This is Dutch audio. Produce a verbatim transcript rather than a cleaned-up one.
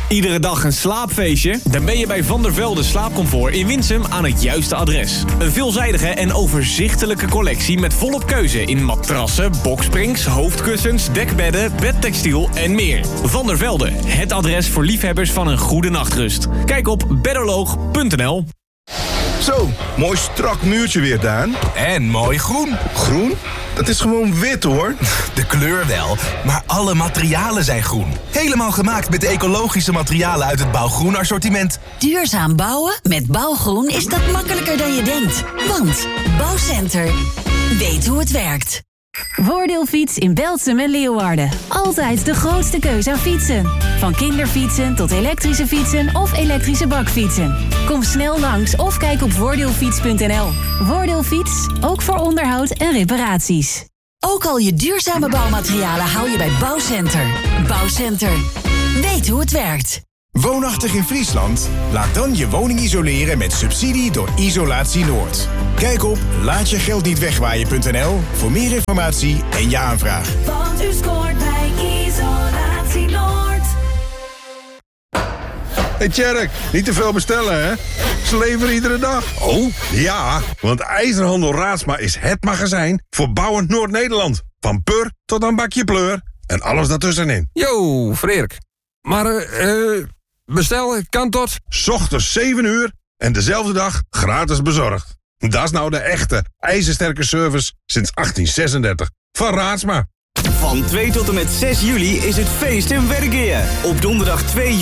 Iedere dag een slaapfeestje? Dan ben je bij Van der Velde Slaapcomfort in Winsum aan het juiste adres. Een veelzijdige en overzichtelijke collectie met volop keuze in matrassen, boksprings, hoofdkussens, dekbedden, bedtextiel en meer. Van der Velde, het adres voor liefhebbers van een goede nachtrust. Kijk op bedoloog punt n l. Zo, mooi strak muurtje weer, Daan. En mooi groen. Groen? Dat is gewoon wit, hoor. De kleur wel, maar alle materialen zijn groen. Helemaal gemaakt met ecologische materialen uit het Bouwgroen assortiment. Duurzaam bouwen met Bouwgroen is dat makkelijker dan je denkt. Want Bouwcenter weet hoe het werkt. Voordeelfiets in Belsum en Leeuwarden. Altijd de grootste keuze aan fietsen. Van kinderfietsen tot elektrische fietsen of elektrische bakfietsen. Kom snel langs of kijk op voordeelfiets punt n l. Voordeelfiets, ook voor onderhoud en reparaties. Ook al je duurzame bouwmaterialen haal je bij Bouwcenter. Bouwcenter. Weet hoe het werkt. Woonachtig in Friesland? Laat dan je woning isoleren met subsidie door Isolatie Noord. Kijk op laatjegeldnietwegwaaien punt n l voor meer informatie en je aanvraag. Want u scoort bij Isolatie Noord. Hey Tjerk, niet te veel bestellen, hè? Ze leveren iedere dag. Oh, ja, want IJzerhandel Raadsma is het magazijn voor bouwend Noord-Nederland. Van pur tot aan bakje pleur en alles daartussenin. Yo, Freerk. Maar, eh, uh, bestel kan tot... 's Ochtends zeven uur en dezelfde dag gratis bezorgd. Dat is nou de echte ijzersterke service sinds achttien zesendertig. Van Raadsma. Van twee tot en met zes juli is het feest in Wergeer. Op donderdag twee juli